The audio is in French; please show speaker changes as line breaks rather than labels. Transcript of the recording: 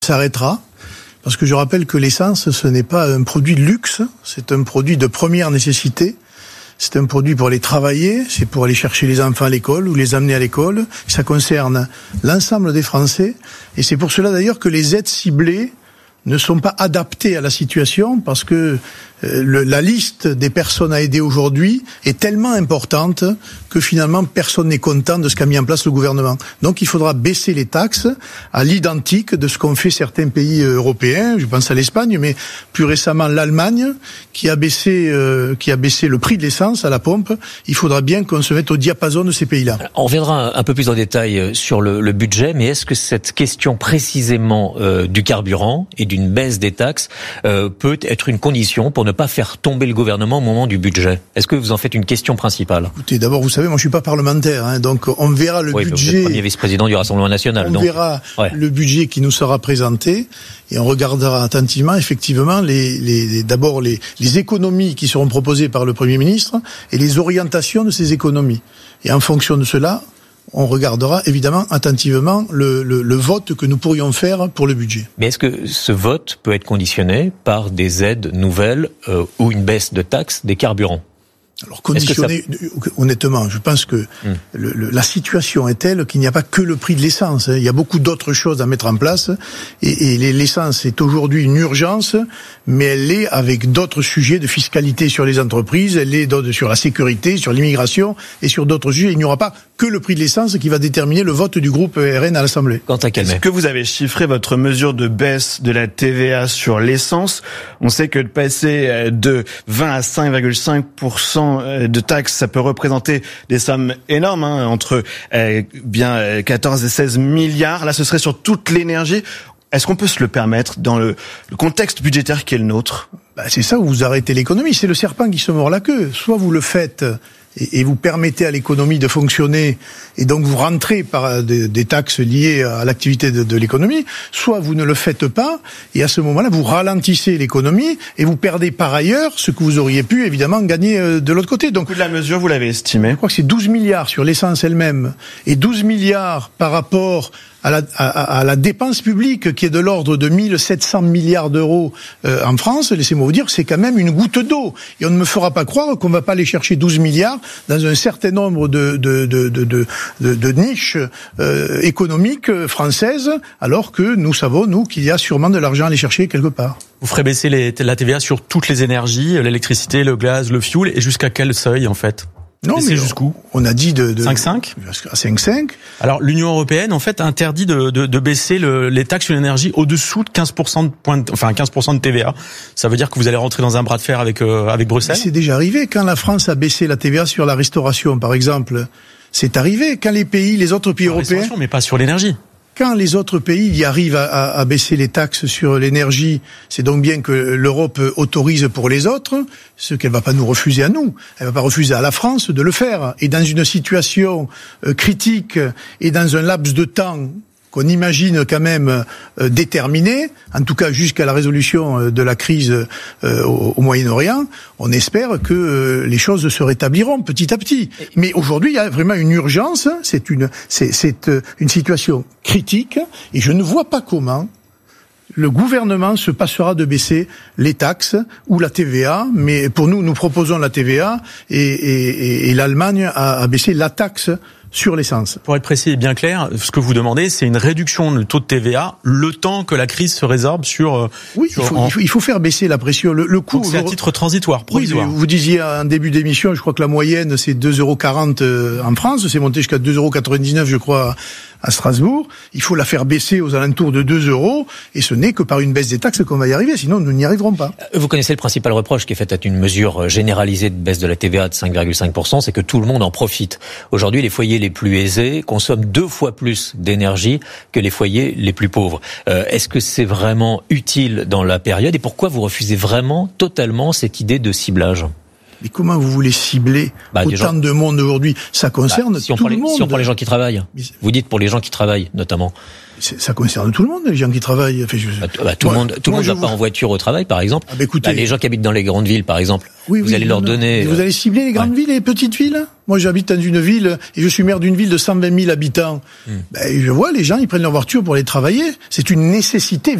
s'arrêtera, parce que je rappelle que l'essence, ce n'est pas un produit de luxe, c'est un produit de première nécessité. C'est un produit pour aller travailler, c'est pour aller chercher les enfants à l'école ou les amener à l'école. Ça concerne l'ensemble des Français. Et c'est pour cela d'ailleurs que les aides ciblées ne sont pas adaptées à la situation, parce que la liste des personnes à aider aujourd'hui est tellement importante que finalement personne n'est content de ce qu'a mis en place le gouvernement. Donc il faudra baisser les taxes à l'identique de ce qu'ont fait certains pays européens, je pense à l'Espagne, mais plus récemment l'Allemagne qui a baissé le prix de l'essence à la pompe. Il faudra bien qu'on se mette au diapason de ces pays-là.
On reviendra un peu plus en détail sur le budget, mais est-ce que cette question précisément du carburant et d'une baisse des taxes peut être une condition pour ne pas faire tomber le gouvernement au moment du budget? Est-ce que vous en faites une question principale?
Écoutez, d'abord, vous savez, moi je suis pas parlementaire, donc on verra le budget.
Vous êtes premier vice-président du Rassemblement national.
On verra le budget qui nous sera présenté et on regardera attentivement, effectivement, d'abord les économies qui seront proposées par le Premier ministre et les orientations de ces économies. Et en fonction de cela, on regardera évidemment attentivement le vote que nous pourrions faire pour le budget.
Mais est-ce que ce vote peut être conditionné par des aides nouvelles ou une baisse de taxes des carburants?
Alors conditionné, honnêtement, je pense que la situation est telle qu'il n'y a pas que le prix de l'essence. Il y a beaucoup d'autres choses à mettre en place. Et l'essence est aujourd'hui une urgence, mais elle l'est avec d'autres sujets de fiscalité sur les entreprises, elle l'est sur la sécurité, sur l'immigration et sur d'autres sujets. Il n'y aura pas que le prix de l'essence qui va déterminer le vote du groupe RN à l'Assemblée.
Est-ce que vous avez chiffré votre mesure de baisse de la TVA sur l'essence? On sait que de passer de 20 à 5,5% de taxes, ça peut représenter des sommes énormes, entre 14 et 16 milliards. Là, ce serait sur toute l'énergie. Est-ce qu'on peut se le permettre dans le contexte budgétaire qui est le nôtre?
C'est ça où vous arrêtez l'économie. C'est le serpent qui se mord la queue. Soit vous le faites et vous permettez à l'économie de fonctionner, et donc vous rentrez par des taxes liées à l'activité de l'économie, soit vous ne le faites pas, et à ce moment-là, vous ralentissez l'économie, et vous perdez par ailleurs ce que vous auriez pu, évidemment, gagner de l'autre côté. Donc,
le coût de la mesure, vous l'avez estimé?
Je crois que c'est 12 milliards sur l'essence elle-même, et 12 milliards par rapport à la dépense publique qui est de l'ordre de 1700 milliards d'euros en France. Laissez-moi vous dire que c'est quand même une goutte d'eau. Et on ne me fera pas croire qu'on va pas aller chercher 12 milliards dans un certain nombre de niches économiques françaises, alors que nous savons, nous, qu'il y a sûrement de l'argent à aller chercher quelque part.
Vous ferez baisser la TVA sur toutes les énergies, l'électricité, le gaz, le fioul, et jusqu'à quel seuil, en fait?
Non, mais
jusqu'où?
On a dit de
5,5
à 5,5.
Alors l'Union européenne en fait interdit de baisser les taxes sur l'énergie au-dessous de 15% de TVA. Ça veut dire que vous allez rentrer dans un bras de fer avec Bruxelles.
C'est déjà arrivé quand la France a baissé la TVA sur la restauration, par exemple. C'est arrivé quand les autres pays européens,
mais pas sur l'énergie.
Quand les autres pays y arrivent à baisser les taxes sur l'énergie, c'est donc bien que l'Europe autorise pour les autres, ce qu'elle va pas nous refuser à nous. Elle va pas refuser à la France de le faire. Et dans une situation critique et dans un laps de temps qu'on imagine quand même déterminé, en tout cas jusqu'à la résolution de la crise au Moyen-Orient, on espère que les choses se rétabliront petit à petit. Mais aujourd'hui, il y a vraiment une urgence, c'est une situation critique, et je ne vois pas comment le gouvernement se passera de baisser les taxes ou la TVA, mais pour nous proposons la TVA et l'Allemagne a baissé la taxe sur l'essence.
Pour être précis et bien clair, ce que vous demandez, c'est une réduction du taux de TVA le temps que la crise se résorbe sur...
Oui, il faut faire baisser la pression. Le coût...
Donc c'est à titre transitoire, provisoire.
Oui, vous disiez en début d'émission, je crois que la moyenne c'est 2,40 € en France, c'est monté jusqu'à 2,99 € je crois à Strasbourg. Il faut la faire baisser aux alentours de 2 €, et ce n'est que par une baisse des taxes qu'on va y arriver, sinon nous n'y arriverons pas.
Vous connaissez le principal reproche qui est fait à une mesure généralisée de baisse de la TVA de 5,5%, c'est que tout le monde en profite. Aujourd'hui, les foyers les plus aisés consomment 2 fois plus d'énergie que les foyers les plus pauvres. Est-ce que c'est vraiment utile dans la période, et pourquoi vous refusez vraiment totalement cette idée de ciblage?
Mais comment vous voulez cibler autant de monde aujourd'hui? Ça concerne tout le monde.
Si on prend les gens qui travaillent. Vous dites pour les gens qui travaillent, notamment.
Ça concerne tout le monde, les gens qui travaillent. Enfin,
tout le monde va pas en voiture au travail, par exemple.
Écoutez,
les gens qui habitent dans les grandes villes, par exemple. Vous allez leur donner.
Vous allez cibler les grandes villes et les petites villes. Moi, j'habite dans une ville et je suis maire d'une ville de 120 000 habitants. Je vois les gens, ils prennent leur voiture pour aller travailler. C'est une nécessité